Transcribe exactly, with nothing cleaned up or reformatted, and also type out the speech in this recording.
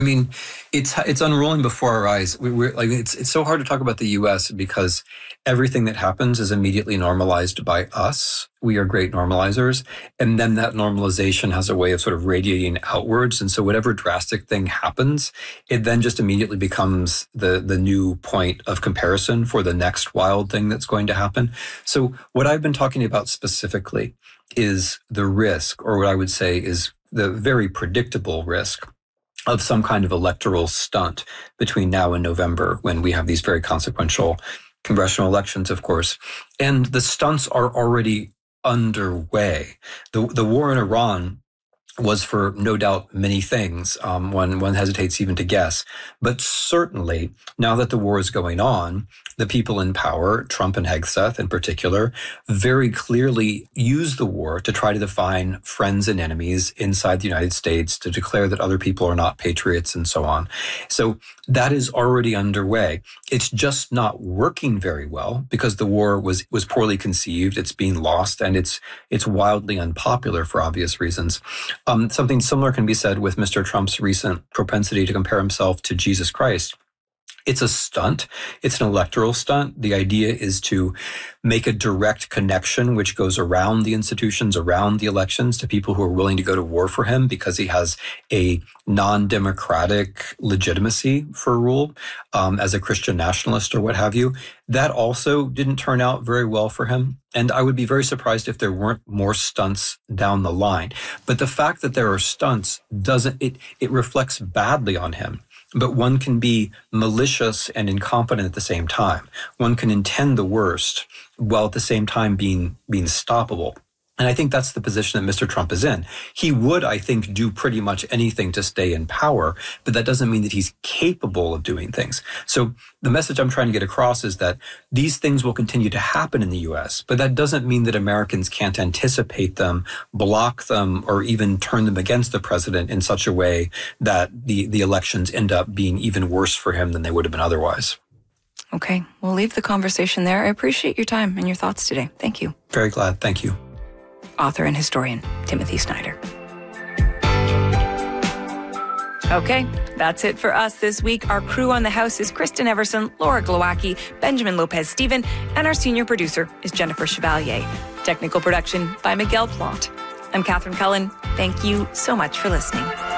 I mean, it's it's unrolling before our eyes. We, we're like it's it's so hard to talk about the U S because everything that happens is immediately normalized by us. We are great normalizers, and then that normalization has a way of sort of radiating outwards. And so, whatever drastic thing happens, it then just immediately becomes the the new point of comparison for the next wild thing that's going to happen. So, what I've been talking about specifically is the risk, or what I would say is the very predictable risk of some kind of electoral stunt between now and November, when we have these very consequential congressional elections, of course. And the stunts are already underway. The, the war in Iran was for no doubt many things, um, one, one hesitates even to guess. But certainly, now that the war is going on, the people in power, Trump and Hegseth in particular, very clearly use the war to try to define friends and enemies inside the United States, to declare that other people are not patriots and so on. So that is already underway. It's just not working very well because the war was was poorly conceived. It's being lost, and it's it's wildly unpopular for obvious reasons. Um, something similar can be said with Mister Trump's recent propensity to compare himself to Jesus Christ. It's a stunt. It's an electoral stunt. The idea is to make a direct connection, which goes around the institutions, around the elections, to people who are willing to go to war for him because he has a non-democratic legitimacy for rule, um, as a Christian nationalist or what have you. That also didn't turn out very well for him. And I would be very surprised if there weren't more stunts down the line. But the fact that there are stunts doesn't, it, it reflects badly on him. But one can be malicious and incompetent at the same time. One can intend the worst while at the same time being being stoppable. And I think that's the position that Mister Trump is in. He would, I think, do pretty much anything to stay in power, but that doesn't mean that he's capable of doing things. So the message I'm trying to get across is that these things will continue to happen in the U S, but that doesn't mean that Americans can't anticipate them, block them, or even turn them against the president in such a way that the, the elections end up being even worse for him than they would have been otherwise. Okay, we'll leave the conversation there. I appreciate your time and your thoughts today. Thank you. Very glad. Thank you. Author and historian Timothy Snyder. Okay, that's it for us this week. Our crew on the house is Kristen Everson, Laura Glowacki, Benjamin Lopez-Steven, and our senior producer is Jennifer Chevalier. Technical production by Miguel Plante. I'm Catherine Cullen. Thank you so much for listening.